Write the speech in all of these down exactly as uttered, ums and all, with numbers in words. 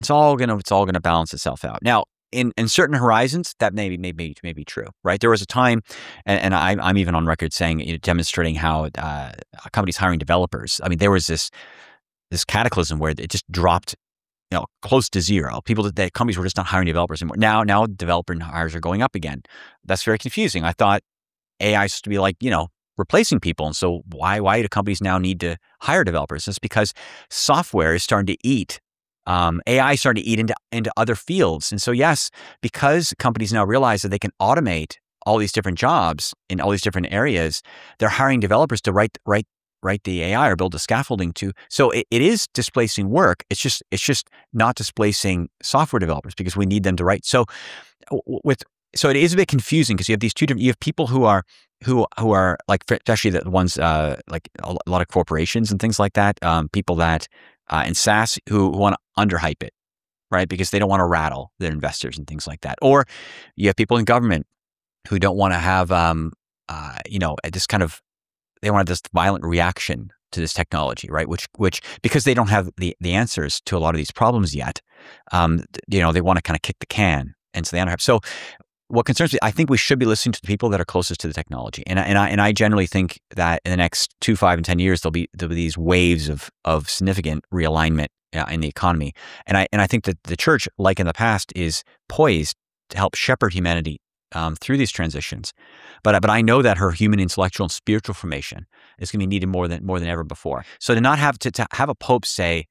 It's all gonna it's all gonna balance itself out. Now, in in certain horizons, that may be may be, may be true, right? There was a time, and, and I'm I'm even on record saying, you know, demonstrating how uh, companies hiring developers. I mean, there was this this cataclysm where it just dropped, you know, close to zero. People that, that companies were just not hiring developers anymore. Now, now developer hires are going up again. That's very confusing. I thought A I is supposed to be like, you know, replacing people. And so why, why do companies now need to hire developers? It's because software is starting to eat, um, A I is starting to eat into, into other fields. And so, yes, because companies now realize that they can automate all these different jobs in all these different areas, they're hiring developers to write, write, write the A I or build the scaffolding to. So it, it is displacing work. It's just, it's just not displacing software developers because we need them to write. So with, so it is a bit confusing because you have these two different, you have people who are, who, who are like, especially the ones, uh, like a lot of corporations and things like that. Um, people that, uh, in SaaS who, who want to underhype it, right? Because they don't want to rattle their investors and things like that. Or you have people in government who don't want to have, um, uh, you know, this kind of, they want this violent reaction to this technology, right? Which, which because they don't have the the answers to a lot of these problems yet, um, you know, they want to kind of kick the can, and so they underhype. So, what concerns me, I think we should be listening to the people that are closest to the technology, and I- and I and I generally think that in the next two, five, and ten years, there'll be there'll be these waves of of significant realignment uh, in the economy, and I and I think that the church, like in the past, is poised to help shepherd humanity Um, through these transitions, but but I know that her human, intellectual, and spiritual formation is going to be needed more than more than ever before. So to not have to, to have a pope say,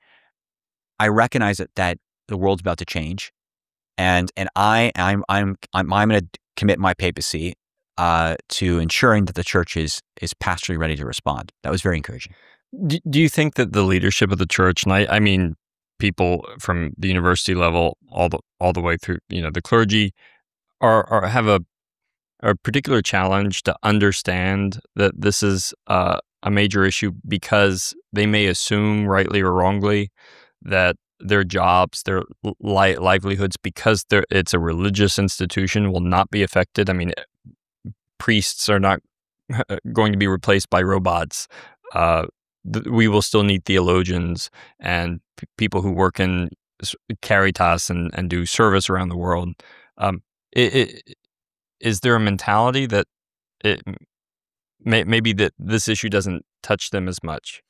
"I recognize that that the world's about to change, and and I I'm I'm I'm, I'm going to commit my papacy uh, to ensuring that the church is is pastorally ready to respond." That was very encouraging. Do, do you think that the leadership of the church, and I, I mean people from the university level all the all the way through, you know, the clergy, Or, or have a a particular challenge to understand that this is uh, a major issue because they may assume, rightly or wrongly, that their jobs, their li- livelihoods, because they're, it's a religious institution, will not be affected? I mean, priests are not going to be replaced by robots. Uh, th- we will still need theologians and p- people who work in Caritas and, and do service around the world. Um, It, it, is there a mentality that it may, maybe that this issue doesn't touch them as much?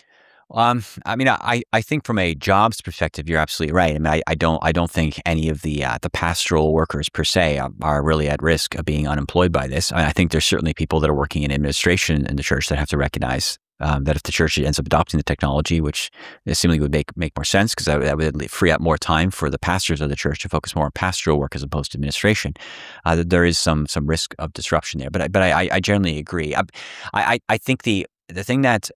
Um, I mean, I, I think from a jobs perspective, you're absolutely right. I mean, I, I don't I don't think any of the uh, the pastoral workers per se are, are really at risk of being unemployed by this. I, mean, I think there's certainly people that are working in administration in the church that have to recognize um, that if the church ends up adopting the technology, which seemingly would make make more sense because that, that would free up more time for the pastors of the church to focus more on pastoral work as opposed to administration. Uh, there is some some risk of disruption there, but I, but I, I generally agree. I, I I think the the thing that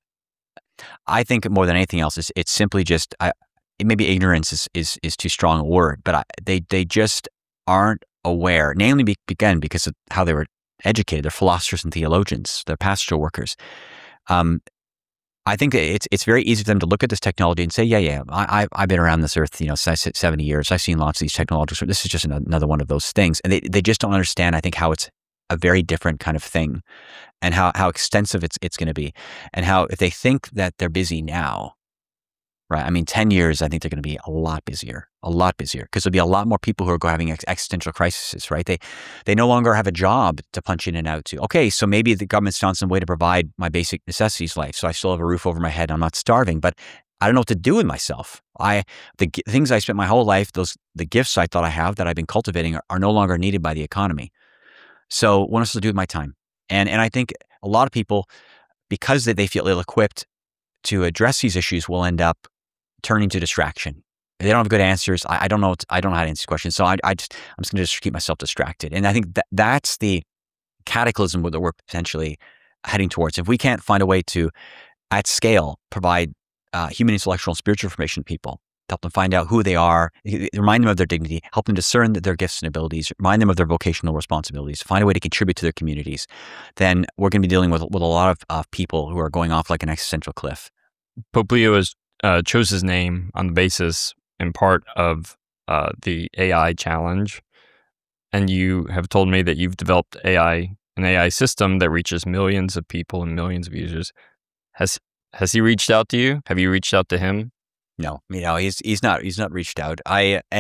I think more than anything else is it's simply just I, maybe ignorance is is is too strong a word, but I, they they just aren't aware. Namely, be, again because of how they were educated. They're philosophers and theologians. They're pastoral workers. Um, I think that it's it's very easy for them to look at this technology and say, yeah, yeah, I, I've been around this earth, you know, seventy years. I've seen lots of these technologies. This is just another one of those things, and they they just don't understand. I think how it's a very different kind of thing, and how how extensive it's it's going to be, and how if they think that they're busy now, right? I mean, ten years, I think they're going to be a lot busier, a lot busier, because there'll be a lot more people who are having ex- existential crises, right? They they no longer have a job to punch in and out to. Okay, so maybe the government's found some way to provide my basic necessities life, so I still have a roof over my head. I'm not starving, but I don't know what to do with myself. I the g- things I spent my whole life, those the gifts I thought I have that I've been cultivating are, are no longer needed by the economy. So what am I supposed to do with my time? And and I think a lot of people, because they, they feel ill-equipped to address these issues, will end up turning to distraction. They don't have good answers. I, I don't know. I don't know how to answer questions. So I, I just, I'm just going to just keep myself distracted. And I think that that's the cataclysm that we're potentially heading towards. If we can't find a way to, at scale, provide uh, human, intellectual, and spiritual information to people, help them find out who they are, remind them of their dignity, help them discern their gifts and abilities, remind them of their vocational responsibilities, find a way to contribute to their communities, then we're going to be dealing with, with a lot of uh, people who are going off like an existential cliff. Pope Leo has uh, chose his name on the basis, in part, of uh, the A I challenge. And you have told me that you've developed A I, an A I system that reaches millions of people and millions of users. Has has he reached out to you? Have you reached out to him? No, you know, he's he's not he's not reached out. I